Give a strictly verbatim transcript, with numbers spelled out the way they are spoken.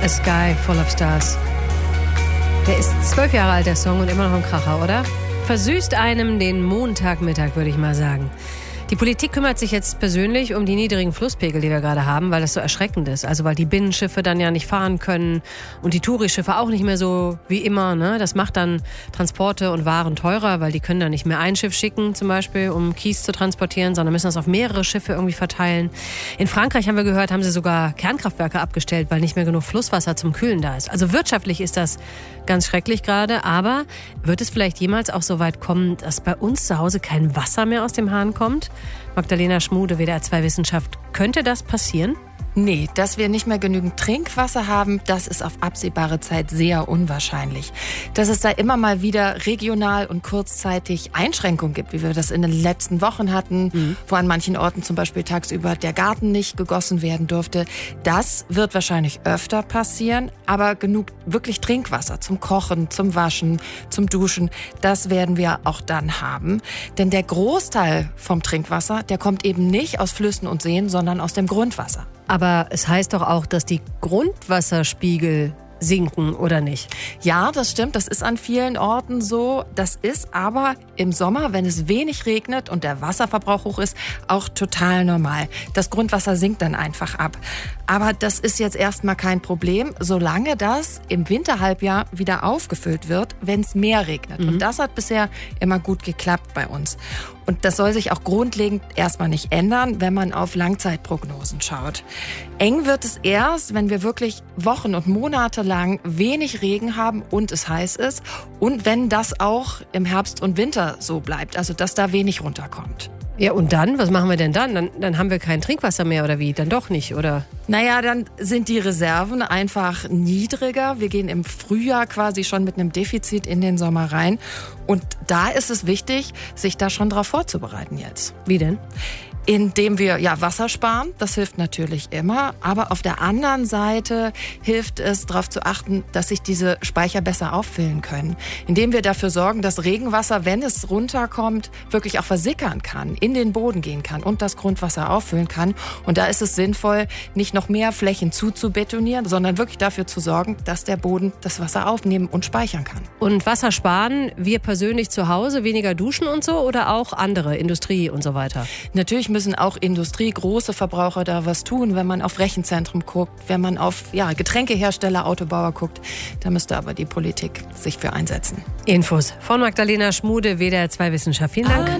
A Sky Full of Stars. Der ist zwölf Jahre alt, der Song, und immer noch ein Kracher, oder? Versüßt einem den Montagmittag, würde ich mal sagen. Die Politik kümmert sich jetzt persönlich um die niedrigen Flusspegel, die wir gerade haben, weil das so erschreckend ist. Also weil die Binnenschiffe dann ja nicht fahren können und die Tourischiffe auch nicht mehr so wie immer. Ne? Das macht dann Transporte und Waren teurer, weil die können dann nicht mehr ein Schiff schicken, zum Beispiel, um Kies zu transportieren, sondern müssen das auf mehrere Schiffe irgendwie verteilen. In Frankreich, haben wir gehört, haben sie sogar Kernkraftwerke abgestellt, weil nicht mehr genug Flusswasser zum Kühlen da ist. Also wirtschaftlich ist das ganz schrecklich gerade. Aber wird es vielleicht jemals auch so weit kommen, dass bei uns zu Hause kein Wasser mehr aus dem Hahn kommt? Magdalena Schmude, W D R zwei Wissenschaft. Könnte das passieren? Nee, dass wir nicht mehr genügend Trinkwasser haben, das ist auf absehbare Zeit sehr unwahrscheinlich. Dass es da immer mal wieder regional und kurzzeitig Einschränkungen gibt, wie wir das in den letzten Wochen hatten, mhm. wo an manchen Orten zum Beispiel tagsüber der Garten nicht gegossen werden durfte, das wird wahrscheinlich öfter passieren. Aber genug wirklich Trinkwasser zum Kochen, zum Waschen, zum Duschen, das werden wir auch dann haben. Denn der Großteil vom Trinkwasser, der kommt eben nicht aus Flüssen und Seen, sondern aus dem Grundwasser. Aber es heißt doch auch, dass die Grundwasserspiegel sinken, oder nicht? Ja, das stimmt. Das ist an vielen Orten so. Das ist aber im Sommer, wenn es wenig regnet und der Wasserverbrauch hoch ist, auch total normal. Das Grundwasser sinkt dann einfach ab. Aber das ist jetzt erstmal kein Problem, solange das im Winterhalbjahr wieder aufgefüllt wird, wenn es mehr regnet. Mhm. Und das hat bisher immer gut geklappt bei uns. Und das soll sich auch grundlegend erstmal nicht ändern, wenn man auf Langzeitprognosen schaut. Eng wird es erst, wenn wir wirklich Wochen und Monate lang wenig Regen haben und es heiß ist. Und wenn das auch im Herbst und Winter so bleibt, also dass da wenig runterkommt. Ja, und dann? Was machen wir denn dann? Dann, dann haben wir kein Trinkwasser mehr, oder wie? Dann doch nicht, oder? Naja, dann sind die Reserven einfach niedriger. Wir gehen im Frühjahr quasi schon mit einem Defizit in den Sommer rein. Und da ist es wichtig, sich da schon drauf vorzubereiten jetzt. Wie denn? Indem wir ja Wasser sparen, das hilft natürlich immer, aber auf der anderen Seite hilft es, darauf zu achten, dass sich diese Speicher besser auffüllen können. Indem wir dafür sorgen, dass Regenwasser, wenn es runterkommt, wirklich auch versickern kann, in den Boden gehen kann und das Grundwasser auffüllen kann. Und da ist es sinnvoll, nicht noch mehr Flächen zuzubetonieren, sondern wirklich dafür zu sorgen, dass der Boden das Wasser aufnehmen und speichern kann. Und Wasser sparen, wir persönlich zu Hause, weniger duschen und so, oder auch andere, Industrie und so weiter? Natürlich müssen auch Industrie, große Verbraucher da was tun, wenn man auf Rechenzentren guckt, wenn man auf ja, Getränkehersteller, Autobauer guckt. Da müsste aber die Politik sich für einsetzen. Infos von Magdalena Schmude, W D R zwei Wissenschaft. Vielen Dank.